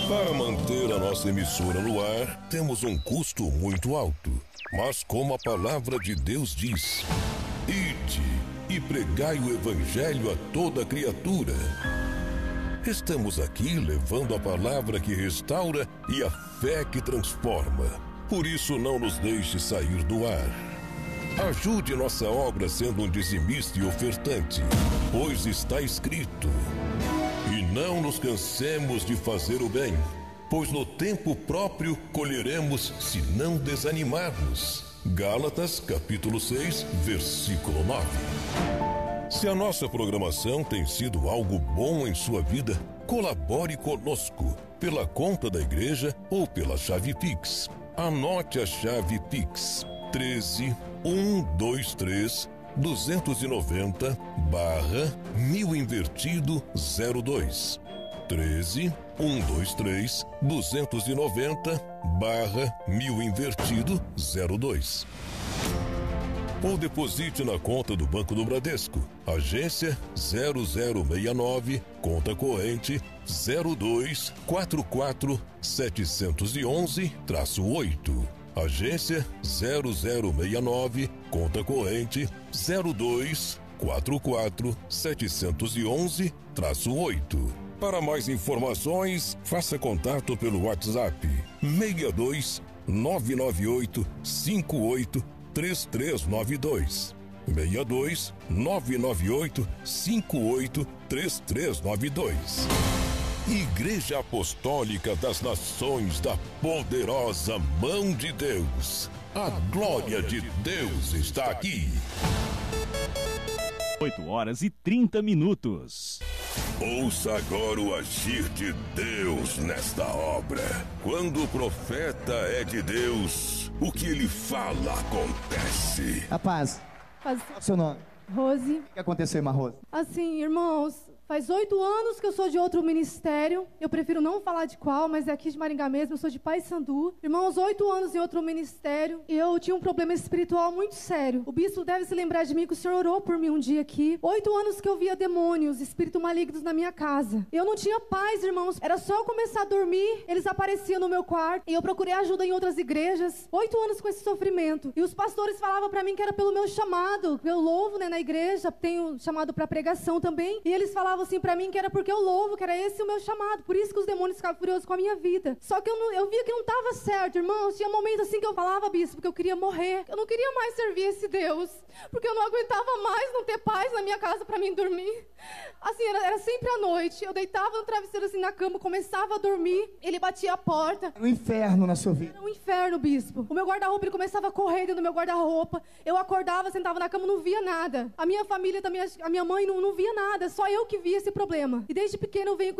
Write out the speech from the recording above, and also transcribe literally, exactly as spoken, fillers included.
Para manter a nossa emissora no ar, temos um custo muito alto. Mas como a palavra de Deus diz, ide e pregai o evangelho a toda criatura. Estamos aqui levando a palavra que restaura e a fé que transforma. Por isso não nos deixe sair do ar. Ajude nossa obra sendo um dizimista e ofertante, pois está escrito: e não nos cansemos de fazer o bem, pois no tempo próprio colheremos se não desanimarmos. Gálatas capítulo seis, versículo nove. Se a nossa programação tem sido algo bom em sua vida, colabore conosco pela conta da igreja ou pela chave Pix. Anote a chave Pix: treze, cento e vinte e três, duzentos e noventa, barra mil invertido zero dois. treze, cento e vinte e três, duzentos e noventa, barra mil invertido zero dois. Ou deposite na conta do Banco do Bradesco, agência zero zero seis nove, conta corrente zero dois quatro quatro sete um um oito. Agência zero zero seis nove, conta corrente zero dois quatro quatro sete um um oito. Para mais informações, faça contato pelo WhatsApp seis dois nove nove oito cinco oito três três nove dois. seis dois nove nove oito cinco oito três três nove dois. Igreja Apostólica das Nações da Poderosa Mão de Deus. A glória de Deus está aqui. oito horas e trinta minutos. Ouça agora o agir de Deus nesta obra. Quando o profeta é de Deus, o que ele fala acontece. Rapaz, Faz... seu nome? Rose. O que aconteceu, irmã Rose? Assim, irmãos, faz oito anos que eu sou de outro ministério. Eu prefiro não falar de qual, mas é aqui de Maringá mesmo. Eu sou de Paysandu. Irmãos, oito anos em outro ministério. E eu tinha um problema espiritual muito sério. O bispo deve se lembrar de mim que o senhor orou por mim um dia aqui. Oito anos que eu via demônios, espíritos malignos na minha casa. Eu não tinha paz, irmãos. Era só eu começar a dormir, eles apareciam no meu quarto. E eu procurei ajuda em outras igrejas. Oito anos com esse sofrimento. E os pastores falavam pra mim que era pelo meu chamado. Eu louvo, né, na igreja. Tenho chamado pra pregação também. E eles falavam assim pra mim que era porque eu louvo, que era esse o meu chamado. Por isso que os demônios ficavam furiosos com a minha vida. Só que eu, não, eu via que não tava certo, irmãos. Tinha momentos assim que eu falava, bispo, que eu queria morrer. Eu não queria mais servir esse Deus. Porque eu não aguentava mais não ter paz na minha casa pra mim dormir. Assim, era, era sempre à noite. Eu deitava no travesseiro assim na cama, começava a dormir. Ele batia a porta. Um inferno na sua vida. Era um inferno, bispo. O meu guarda-roupa, ele começava a correr dentro do meu guarda-roupa. Eu acordava, sentava na cama, não via nada. A minha família também, a minha mãe não, não via nada. Só eu que via esse problema. E desde pequeno eu venho com